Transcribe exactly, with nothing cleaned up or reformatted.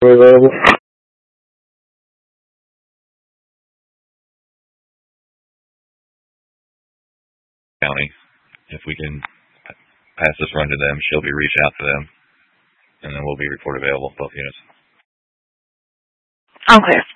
Available. County. If we can pass this run to them, she'll be reached out to them, and then we'll be report available, both units. Unclear.